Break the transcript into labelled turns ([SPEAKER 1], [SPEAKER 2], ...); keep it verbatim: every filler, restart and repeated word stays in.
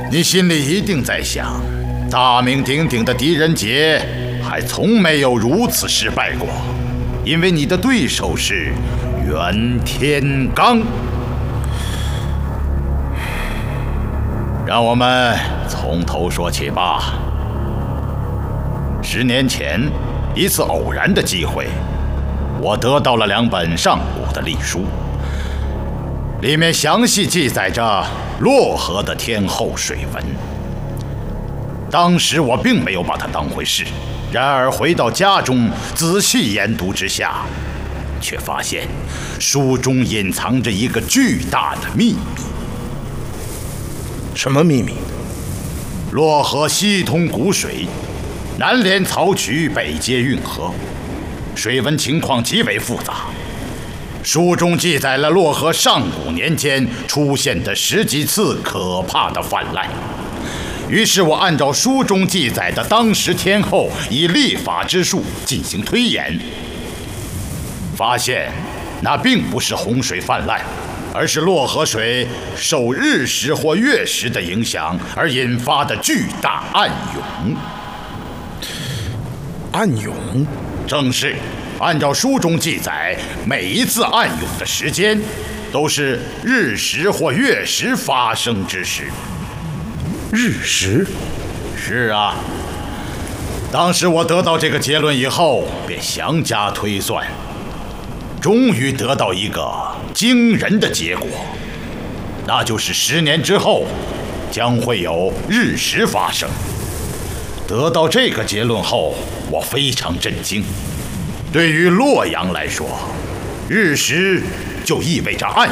[SPEAKER 1] 你心里一定在想，大名鼎鼎的狄仁杰还从没有如此失败过，因为你的对手是袁天罡。让我们从头说起吧。十年前，一次偶然的机会，我得到了两本上古的历书，里面详细记载着洛河的天后水文。当时我并没有把它当回事，然而回到家中仔细研读之下，却发现书中隐藏着一个巨大的秘密。
[SPEAKER 2] 什么秘密？
[SPEAKER 1] 洛河西通古水，南连曹渠，北接运河，水文情况极为复杂。书中记载了洛河上古年间出现的十几次可怕的泛滥。于是我按照书中记载的当时天后以历法之术进行推演，发现那并不是洪水泛滥，而是洛河水受日食或月食的影响而引发的巨大暗涌。
[SPEAKER 2] 暗涌？
[SPEAKER 1] 正是。按照书中记载，每一次暗涌的时间都是日食或月食发生之时。
[SPEAKER 2] 日食？
[SPEAKER 1] 是啊。当时我得到这个结论以后，便详加推算，终于得到一个惊人的结果，那就是十年之后将会有日食发生。得到这个结论后，我非常震惊。对于洛阳来说，日食就意味着暗